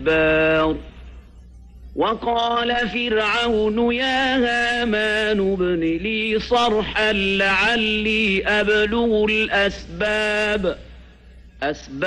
الجبار وقال فرعون يا هامان ابن لي صرحا لعلي أبلغ الأسباب